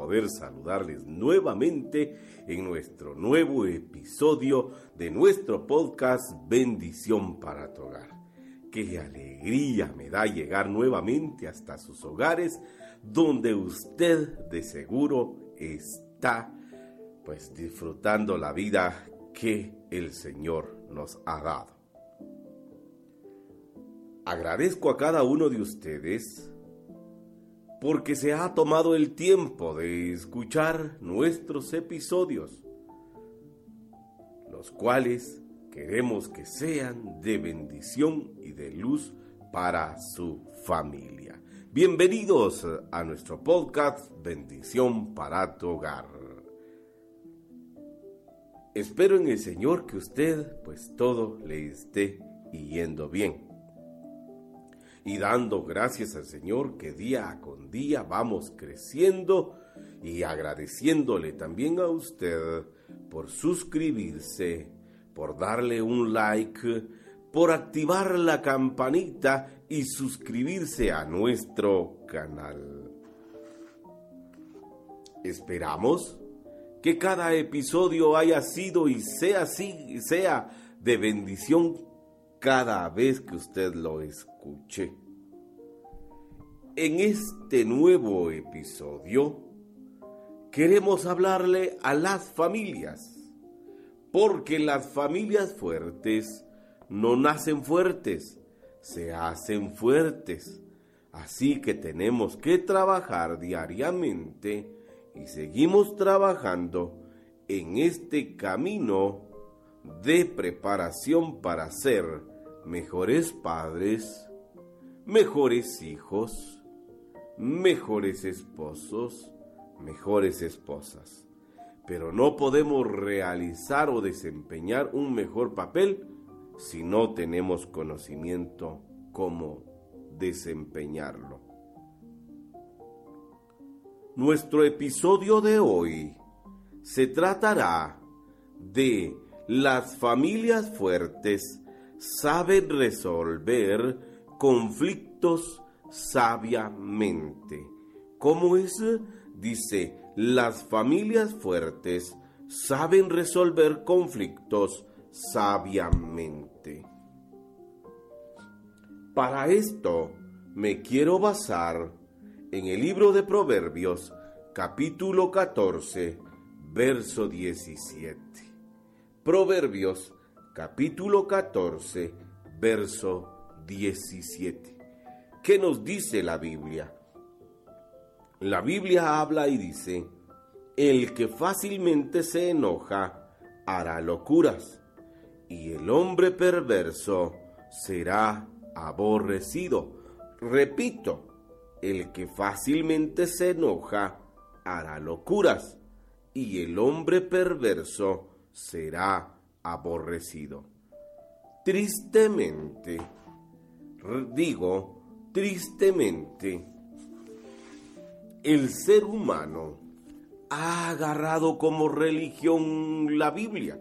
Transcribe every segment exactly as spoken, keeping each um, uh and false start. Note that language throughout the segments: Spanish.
poder saludarles nuevamente en nuestro nuevo episodio de nuestro podcast Bendición para tu hogar. Qué alegría me da llegar nuevamente hasta sus hogares, donde usted de seguro está pues disfrutando la vida que el Señor nos ha dado. Agradezco a cada uno de ustedes porque se ha tomado el tiempo de escuchar nuestros episodios, los cuales queremos que sean de bendición y de luz para su familia. Bienvenidos a nuestro podcast Bendición para tu hogar. Espero en el Señor que usted pues todo le esté yendo bien. Y dando gracias al Señor que día con día vamos creciendo y agradeciéndole también a usted por suscribirse, por darle un like, por activar la campanita y suscribirse a nuestro canal. Esperamos que cada episodio haya sido y sea así, sea de bendición cada vez que usted lo escuche. En este nuevo episodio queremos hablarle a las familias, porque las familias fuertes no nacen fuertes, se hacen fuertes. Así que tenemos que trabajar diariamente y seguimos trabajando en este camino de preparación para ser mejores padres, mejores hijos, mejores esposos, mejores esposas. Pero no podemos realizar o desempeñar un mejor papel si no tenemos conocimiento cómo desempeñarlo. Nuestro episodio de hoy se tratará de las familias fuertes saben resolver conflictos sabiamente. ¿Cómo es? Dice, las familias fuertes saben resolver conflictos sabiamente. Para esto me quiero basar en el libro de Proverbios, capítulo catorce, verso diecisiete. Proverbios, capítulo catorce, verso diecisiete. ¿Qué nos dice la Biblia? La Biblia habla y dice, el que fácilmente se enoja hará locuras, y el hombre perverso será aborrecido. Repito, el que fácilmente se enoja hará locuras, y el hombre perverso será aborrecido. Tristemente, digo, tristemente, el ser humano ha agarrado como religión la Biblia.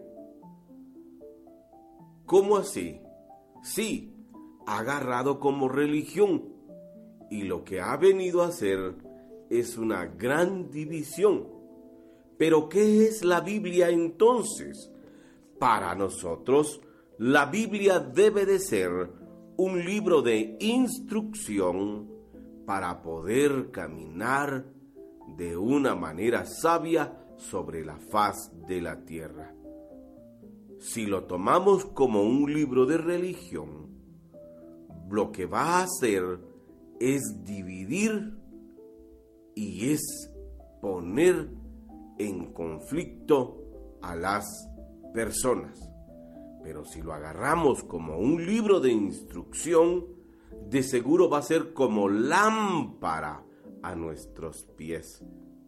¿Cómo así? Sí, ha agarrado como religión, y lo que ha venido a hacer es una gran división. ¿Pero qué es la Biblia entonces? Para nosotros, la Biblia debe de ser un libro de instrucción para poder caminar de una manera sabia sobre la faz de la tierra. Si lo tomamos como un libro de religión, lo que va a hacer es dividir y es poner en conflicto a las personas. Pero si lo agarramos como un libro de instrucción, de seguro va a ser como lámpara a nuestros pies.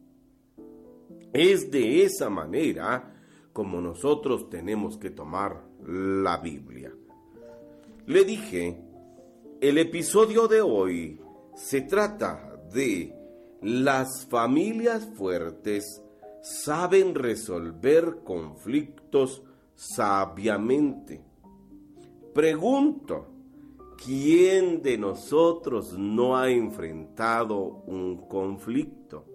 Es de esa manera como nosotros tenemos que tomar la Biblia. Le dije, el episodio de hoy se trata de las familias fuertes saben resolver conflictos sabiamente. Pregunto, ¿quién de nosotros no ha enfrentado un conflicto?